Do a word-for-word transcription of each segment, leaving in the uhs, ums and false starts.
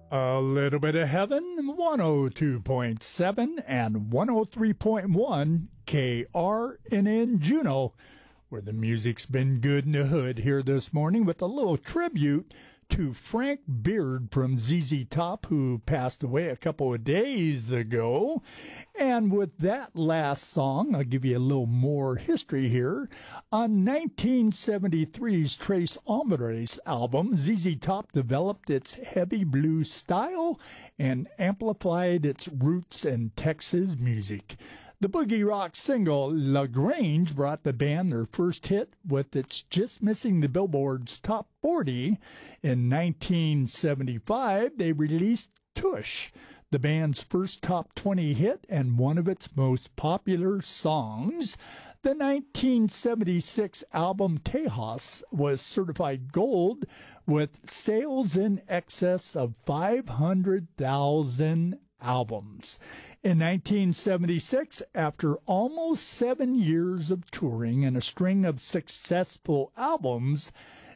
A little bit of heaven, one oh two point seven and one oh three point one K R N N Juneau, where the music's been good in the hood here this morning with a little tribute to Frank Beard from Z Z Top, who passed away a couple of days ago. And with that last song, I'll give you a little more history here. On nineteen seventy-three's Tres Hombres album, Z Z Top developed its heavy blues style and amplified its roots in Texas music. The boogie rock single La Grange brought the band their first hit with its just missing the Billboard's top forty. In nineteen seventy-five, they released Tush, the band's first top twenty hit and one of its most popular songs. The nineteen seventy-six album Tejas was certified gold with sales in excess of five hundred thousand albums. In nineteen seventy-six, after almost seven years of touring and a string of successful albums,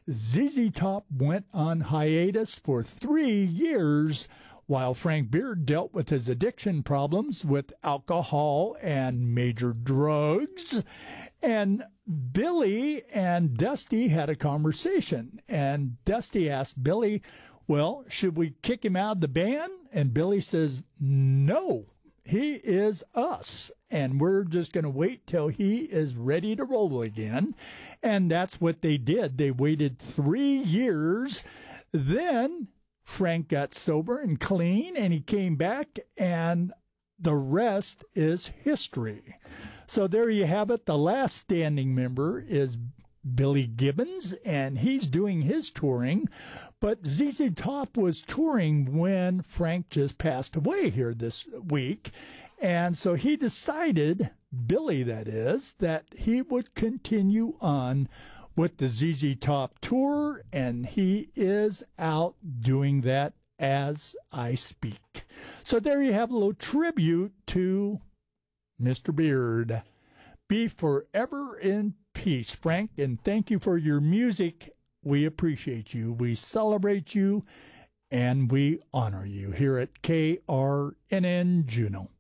Z Z Top went on hiatus for three years while Frank Beard dealt with his addiction problems with alcohol and major drugs. And Billy and Dusty had a conversation, and Dusty asked Billy, well, should we kick him out of the band? And Billy says, no, he is us, and we're just going to wait till he is ready to roll again. And that's what they did. They waited three years. Then Frank got sober and clean, and he came back, and the rest is history. So there you have it. The last standing member is Billy Gibbons, and he's doing his touring, but Z Z Top was touring when Frank just passed away here this week, and so he decided, Billy that is, that he would continue on with the Z Z Top tour, and he is out doing that as I speak. So there you have a little tribute to Mister Beard. Be forever in peace, Frank, and thank you for your music. We appreciate you. We celebrate you, and we honor you here at K R N N Juneau.